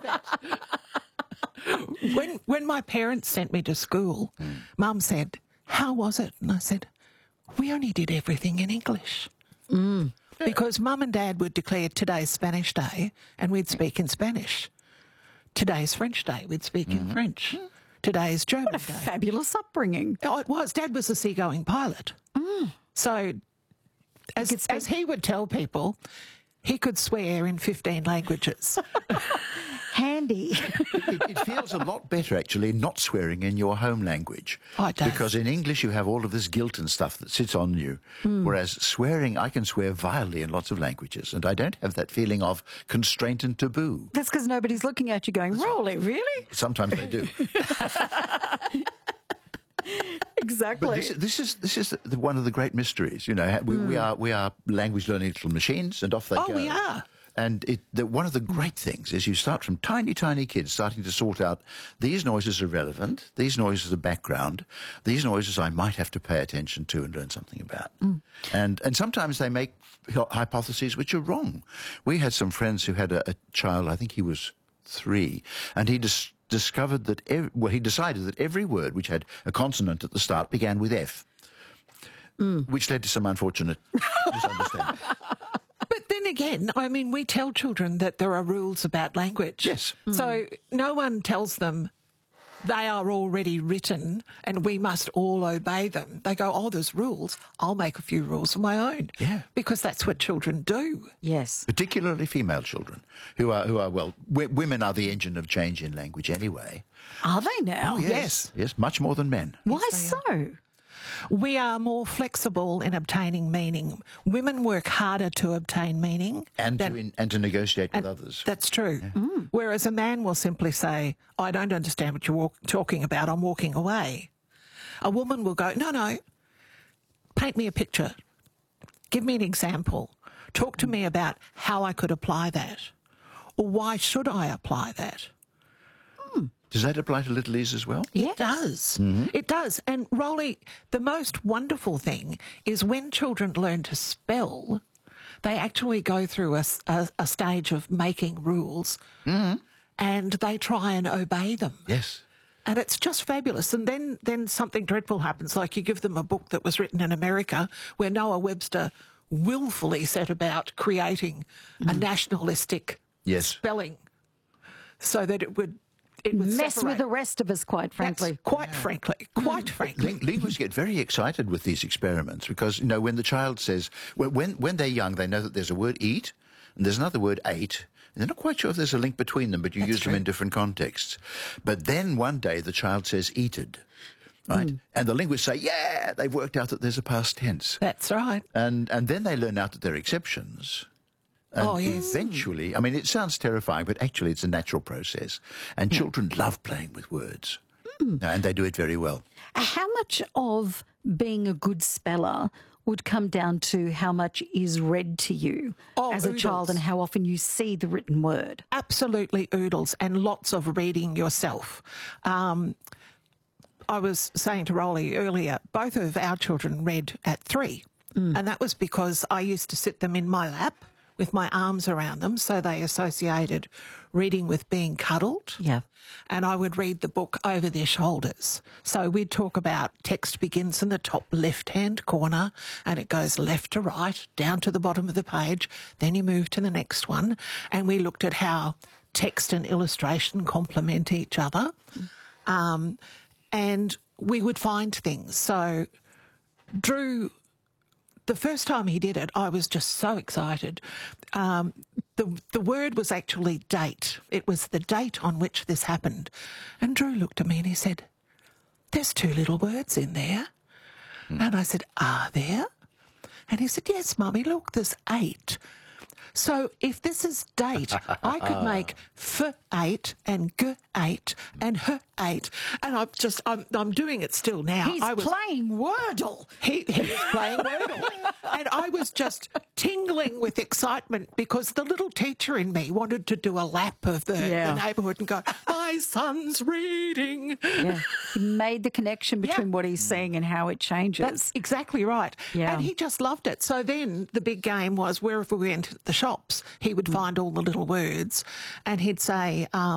When my parents sent me to school, Mum said, "How was it?" And I said, "We only did everything in English." Because Mum and Dad would declare today's Spanish Day and we'd speak in Spanish. Today's French Day, we'd speak in French. Today's German What a Day. fabulous upbringing. Oh, it was. Dad was a seagoing pilot. So as he would tell people, he could swear in 15 languages. Handy. It feels a lot better, actually, not swearing in your home language. Oh, it does. Because in English you have all of this guilt and stuff that sits on you. Whereas swearing, I can swear vilely in lots of languages, and I don't have that feeling of constraint and taboo. That's because nobody's looking at you going, Rolly, really? Sometimes they do. Exactly. But this is one of the great mysteries. You know, we are language learning little machines, and off they go. Oh, we are. And one of the great things is you start from tiny, tiny kids starting to sort out these noises are relevant, these noises are background, these noises I might have to pay attention to and learn something about. And sometimes they make hypotheses which are wrong. We had some friends who had a child, I think he was 3, and he discovered that, he decided that every word which had a consonant at the start began with F, which led to some unfortunate misunderstanding. But then again, I mean, we tell children that there are rules about language. Yes. So no one tells them they are already written and we must all obey them. They go, oh, there's rules. I'll make a few rules of my own. Yeah. Because that's what children do. Yes. Particularly female children, who are women are the engine of change in language anyway. Are they now? Yes. Yes, much more than men. Why so? We are more flexible in obtaining meaning. Women work harder to obtain meaning. And to negotiate with others. That's true. Whereas a man will simply say, I don't understand what you're talking about, I'm walking away. A woman will go, no, paint me a picture. Give me an example. Talk to me about how I could apply that. Or why should I apply that? Does that apply to Littleies as well? It does. It does. And Rolly, the most wonderful thing is when children learn to spell, they actually go through a stage of making rules and they try and obey them. Yes. And it's just fabulous. And then something dreadful happens, like you give them a book that was written in America where Noah Webster willfully set about creating a nationalistic spelling so that it would Mess separate. with the rest of us, quite frankly. Quite frankly. Linguists get very excited with these experiments because, you know, when the child says, when they're young, they know that there's a word eat and there's another word ate. And they're not quite sure if there's a link between them, but you use them in different contexts. But then one day the child says eated, right? And the linguists say, yeah, they've worked out that there's a past tense. That's right. And then they learn out that there are exceptions. And eventually, I mean, it sounds terrifying, but actually it's a natural process. And children love playing with words. And they do it very well. How much of being a good speller would come down to how much is read to you as a child and how often you see the written word? Absolutely oodles and lots of reading yourself. I was saying to Rolly earlier, both of our children read at 3. And that was because I used to sit them in my lap with my arms around them, so they associated reading with being cuddled. Yeah. And I would read the book over their shoulders. So we'd talk about text begins in the top left-hand corner and it goes left to right, down to the bottom of the page. Then you move to the next one. And we looked at how text and illustration complement each other. And we would find things. So Drew, the first time he did it, I was just so excited. The word was actually date. It was the date on which this happened. And Drew looked at me and he said, there's 2 little words in there. And I said, are there? And he said, yes, Mummy, look, there's 8. So if this is date, I could make f8 and g8 and h8, and I'm doing it still now. He's playing Wordle. He was playing Wordle, and I was just tingling with excitement because the little teacher in me wanted to do a lap of the neighbourhood and go, my son's reading. Yeah. He made the connection between what he's saying and how it changes. That's exactly right. Yeah. And he just loved it. So then the big game was wherever we went to the shops, he would find all the little words and he'd say,